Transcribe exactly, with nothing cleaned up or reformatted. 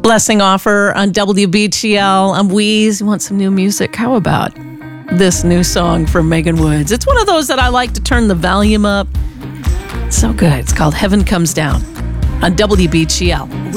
Blessing Offer on W B T L. I'm Wheeze. You want some new music? How about this new song from Megan Woods? It's one of those that I like to turn the volume up. It's so good. It's called Heaven Comes Down on W B T L.